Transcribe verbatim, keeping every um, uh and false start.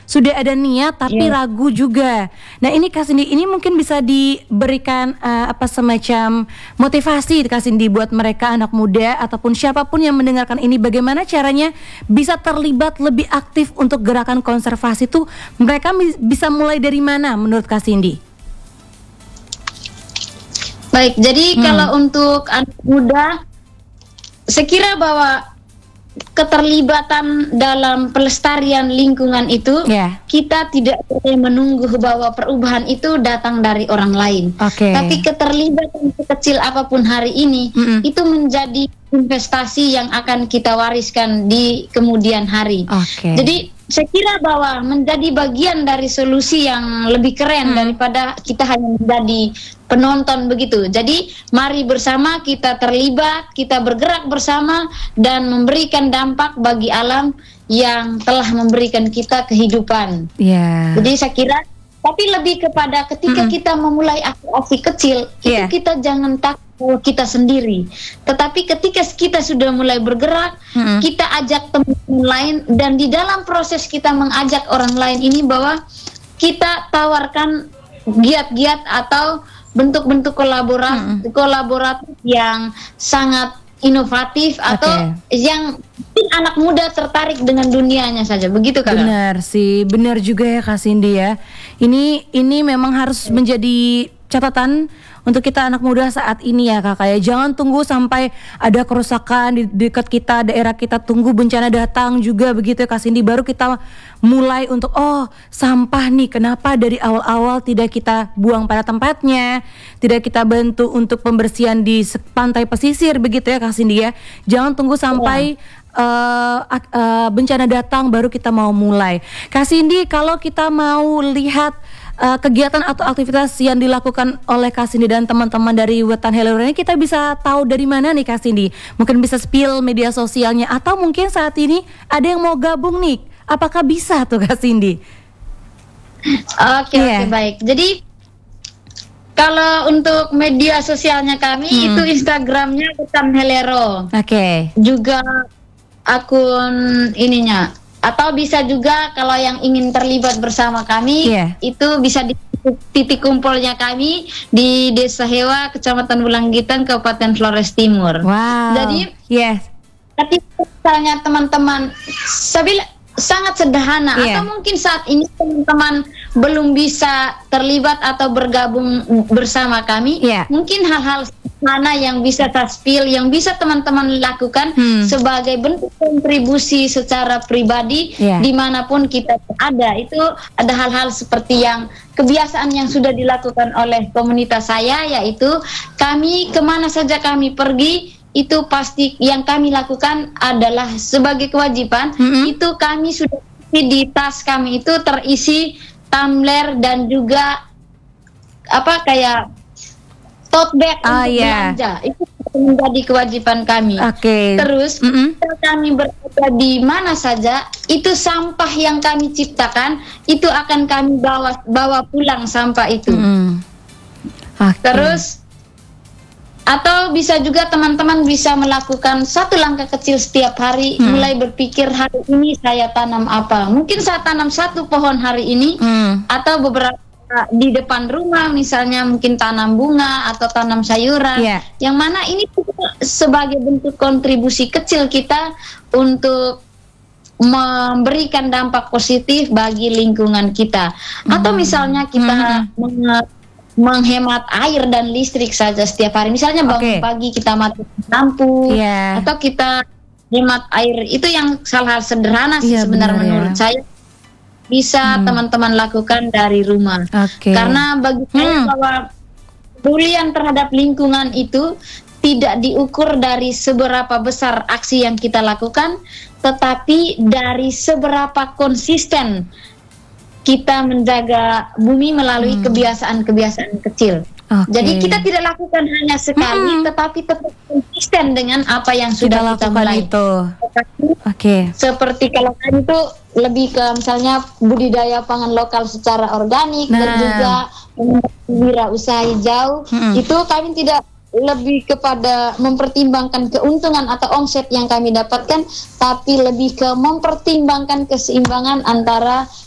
sudah ada niat tapi Iya. ragu juga. Nah ini Kak Cindy, ini mungkin bisa diberikan uh, apa semacam motivasi Kak Cindy buat mereka anak muda ataupun siapapun yang mendengarkan ini, bagaimana caranya bisa terlibat lebih aktif untuk gerakan konservasi itu, mereka mi- bisa mulai dari mana menurut Kak Cindy? Baik, jadi Hmm. kalau untuk anak muda, saya kira bahwa keterlibatan dalam pelestarian lingkungan itu, Ya. kita tidak boleh menunggu bahwa perubahan itu datang dari orang lain. Oke. Tapi keterlibatan sekecil apapun hari ini, Mm-mm. itu menjadi investasi yang akan kita wariskan di kemudian hari. Oke. Jadi saya kira bahwa menjadi bagian dari solusi yang lebih keren Hmm. daripada kita hanya menjadi penonton begitu. Jadi mari bersama kita terlibat, kita bergerak bersama dan memberikan dampak bagi alam yang telah memberikan kita kehidupan. Ya. Jadi saya kira, tapi lebih kepada ketika Mm-mm. kita memulai aksi-aksi kecil, Iya. itu kita jangan takut bahwa kita sendiri. Tetapi ketika kita sudah mulai bergerak, Mm-mm. kita ajak teman-teman lain, dan di dalam proses kita mengajak orang lain ini bahwa kita tawarkan giat-giat atau bentuk-bentuk kolaborasi, kolaboratif yang sangat inovatif atau yang bikin anak muda tertarik dengan dunianya saja, begitu kan? Benar sih, benar juga ya Kak Cindy ya. Ini ini memang harus menjadi catatan untuk kita anak muda saat ini ya Kakak ya. Jangan tunggu sampai ada kerusakan di dekat kita, daerah kita, tunggu bencana datang juga begitu ya Kak Cindy, baru kita mulai untuk oh sampah nih, kenapa dari awal-awal tidak kita buang pada tempatnya, tidak kita bantu untuk pembersihan di se- pantai pesisir begitu ya Kak Cindy ya. Jangan tunggu sampai uh, ak- uh, bencana datang baru kita mau mulai. Kak Cindy, kalau kita mau lihat Uh, kegiatan atau aktivitas yang dilakukan oleh Kak Cindy dan teman-teman dari Wetan Hello ini, kita bisa tahu dari mana nih Kak Cindy? Mungkin bisa spill media sosialnya, atau mungkin saat ini ada yang mau gabung nih, apakah bisa tuh Kak Cindy? Oke, Iya. oke, baik. Jadi kalau untuk media sosialnya kami, Hmm. itu Instagramnya Wetan Helero, Oke. juga akun ininya. Atau bisa juga kalau yang ingin terlibat bersama kami, Iya. itu bisa di titik kumpulnya kami di Desa Hewa, Kecamatan Bulanggitan, Kabupaten Flores Timur. Wow. Jadi yes. ketika misalnya teman-teman, saya bilang sangat sederhana, Iya. atau mungkin saat ini teman-teman belum bisa terlibat atau bergabung bersama kami, Iya. mungkin hal-hal mana yang bisa taspil, yang bisa teman-teman lakukan Hmm. sebagai bentuk kontribusi secara pribadi Iya. dimanapun kita ada. Itu ada hal-hal seperti yang kebiasaan yang sudah dilakukan oleh komunitas saya, yaitu kami kemana saja kami pergi, itu pasti yang kami lakukan adalah sebagai kewajiban. Mm-mm. Itu kami sudah di tas kami itu terisi tumbler dan juga apa kayak tote bag Ah, untuk iya. belanja. Itu menjadi kewajiban kami. Oke. Terus Mm-mm. jika kami berada di mana saja, itu sampah yang kami ciptakan itu akan kami bawa bawa pulang sampah itu. Mm-mm. Oke. Terus atau bisa juga teman-teman bisa melakukan satu langkah kecil setiap hari, Hmm. mulai berpikir hari ini saya tanam apa. Mungkin saya tanam satu pohon hari ini, Mm. atau beberapa di depan rumah misalnya mungkin tanam bunga atau tanam sayuran. Iya. Yang mana ini sebagai bentuk kontribusi kecil kita untuk memberikan dampak positif bagi lingkungan kita. Atau misalnya kita menge- menghemat air dan listrik saja setiap hari. Misalnya bangun Oke. pagi kita mati lampu, Iya. atau kita hemat air. Itu yang hal-hal sederhana sih Iya, sebenarnya benar ya. menurut saya bisa teman-teman lakukan dari rumah. Oke. Karena bagi saya Hmm. bahwa kepedulian terhadap lingkungan itu tidak diukur dari seberapa besar aksi yang kita lakukan, tetapi dari seberapa konsisten kita menjaga bumi melalui kebiasaan-kebiasaan kecil. Oke. Jadi kita tidak lakukan hanya sekali, Mm-mm. tetapi tetap konsisten dengan apa yang sudah sudah kita lakukan mulai. itu. Tetapi Oke. seperti kalau kami itu lebih ke misalnya budidaya pangan lokal secara organik dan Nah. juga wirausaha hijau, Mm-mm. itu kami tidak lebih kepada mempertimbangkan keuntungan atau omset yang kami dapatkan, tapi lebih ke mempertimbangkan keseimbangan antara